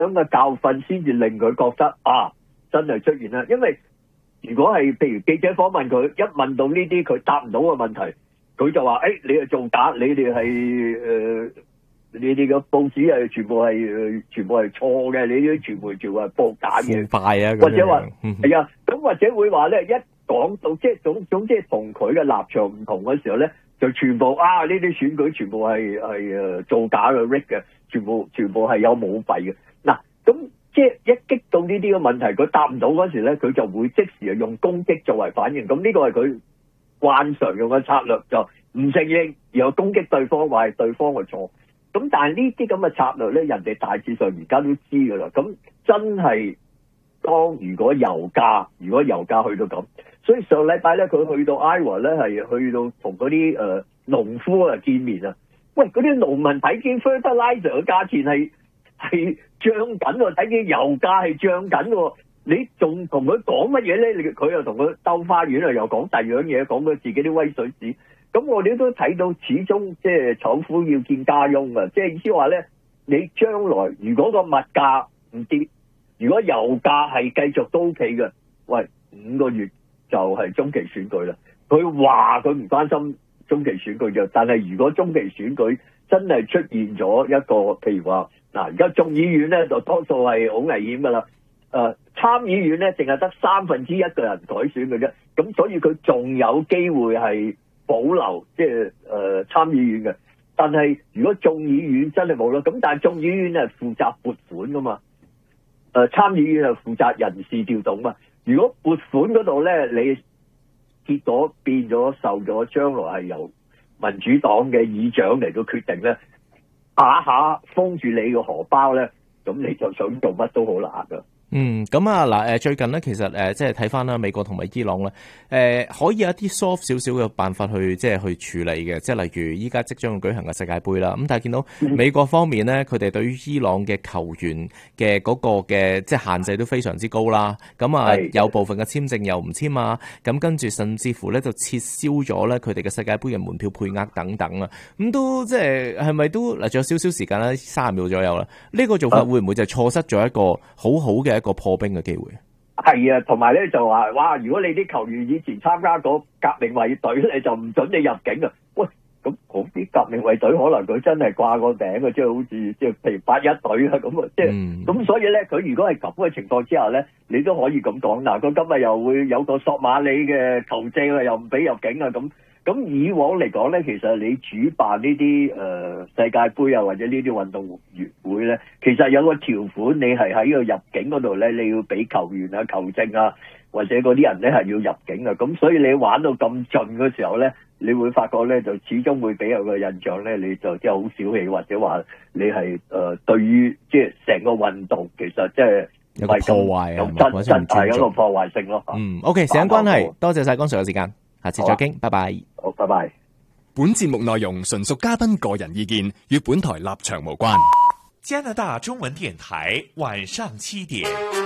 咁嘅教訓先至令佢覺得真係出現啦。因為如果係譬如記者訪問佢，一問到呢啲佢答唔到嘅問題，佢就話你係造假，你哋係你哋嘅報紙係全部係錯嘅，你啲傳媒全部係報假嘅， 腐敗啊， 或者話係啊，咁或者會話咧，一講到即係總之同佢嘅立場唔同嘅時候咧，就全部呢啲選舉全部係造假嘅 rig 嘅，全部係有舞弊嘅。嗱，咁即係一激到呢啲嘅問題，佢答唔到嗰時咧，佢就會即時用攻擊作為反應。咁呢個係佢慣常用嘅策略，就唔承認，然後攻擊對方，話係對方嘅錯。咁但係呢啲咁嘅策略咧，人哋大致上而家都知㗎啦。咁真係如果油價去到咁，所以上禮拜咧佢去到 Iowa 咧係去到同嗰啲農夫見面啊。喂，嗰啲農民睇見 fertilizer 嘅價錢係漲緊喎，睇見油價係漲緊喎，你仲同佢講乜嘢咧？佢又同佢兜花園啊，又講第二樣嘢，講佢自己啲威水史。咁我哋都睇到，始終即係醜婦要見家翁啊！即係意思話咧，你將來如果個物價唔跌，如果油價係繼續都 OK 嘅，喂，5個月就係中期選舉啦。佢話佢唔關心中期選舉嘅，但係如果中期選舉真係出現咗一個，譬如話而家眾議院咧就多數係好危險噶啦，參議院咧淨係得1/3嘅人改選嘅啫，咁所以佢仲有機會係保留即係參議院嘅。但係如果眾議院真係冇啦，咁但係眾議院係負責撥款噶嘛，參議院係負責人事調動嘛。如果撥款嗰度咧，你結果變咗受咗將來係由民主黨嘅議長嚟到決定咧，下封住你個荷包咧，咁你就想做乜都好難噶。 咁嗱，最近咧，其實即係睇翻啦，美國同埋伊朗咧，可以有一啲 soft 少少嘅辦法去即係去處理嘅，即係例如依家即將舉行嘅世界盃啦。咁但係見到美國方面咧，佢哋對於伊朗嘅球員嘅嗰個嘅即係限制都非常之高啦。咁有部分嘅簽證又唔簽啊，咁跟住甚至乎咧就撤銷咗咧佢哋嘅世界盃嘅門票配額等等啊。咁都即係咪都嗱？仲有少少時間啦，30秒左右啦。呢個做法會唔會就錯失咗一個好好嘅一個破冰嘅機會？ 係啊，同埋咧就話哇，如果你啲球員以前參加過革命衛隊咧，就唔准你入境啊！喂，咁嗰啲革命衛隊可能佢真係掛個頂嘅，即係好似即係譬如81隊啊咁啊，即係咁，所以咧佢如果係咁嘅情況之下咧，你都可以咁講嗱，佢今日又會有個索馬里嘅球證啊，又唔俾入境啊咁。咁以往嚟講咧，其實你主辦呢啲世界盃啊，或者呢啲運動員會咧，其實有個條款，你係喺個入境嗰度咧，你要俾球員啊、球證啊，或者嗰啲人咧係要入境啊。咁所以你玩到咁盡嘅時候咧，你會發覺咧就始終會俾人個印象咧，你就即係好小氣，或者話你係對於即係成個運動其實即係有個破壞啊，或者唔尊重， 有個破壞性咯。 OK， 時間關係，多謝晒江 Sir 嘅時間。下次再傾，拜拜。 好，拜拜。 本節目內容純屬嘉賓個人意見，與本台立場無關。 加拿大中文電台晚上7點，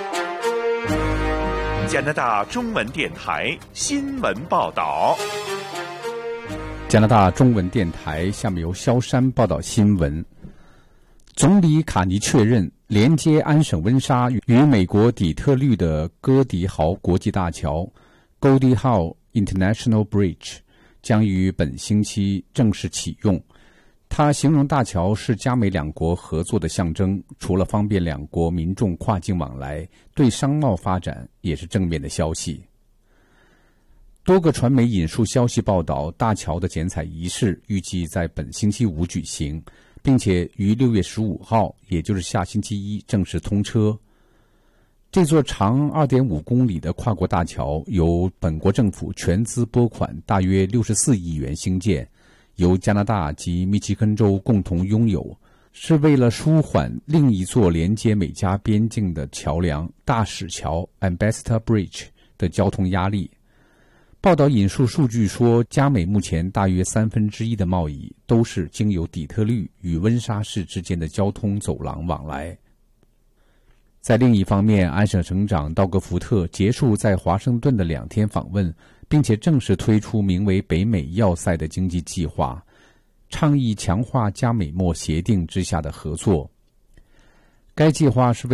加拿大中文電台新聞報道。 加拿大中文電台下面由蕭山報道新聞。總理卡尼確認，連接安省溫莎與美國底特律的戈迪豪國際大橋 Gordie Howe International Bridge 將於本星期正式啟用。他形容大橋是加美兩國合作的象徵，除了方便兩國民眾跨境往來，對商貿發展也是正面的消息。多個傳媒引述消息報道，大橋的剪彩儀式預計在本星期五舉行，並且於6月15號，也就是下星期一正式通車。這座長 2.5 公里的跨國大橋由本國政府全資撥款大約64億元興建，由加拿大及密西根州共同擁有，是為了舒緩另一座連接美加邊境的橋梁大使橋 Ambassador Bridge 的交通壓力。報道引述數據說，加美目前大約1/3的貿易都是經由底特律與溫莎市之間的交通走廊往來。在另一方面，安省省長道格福特結束在華盛頓的2天訪問，並且正式推出名為北美要塞的經濟計劃，倡議強化加美墨協定之下的合作。 该计划是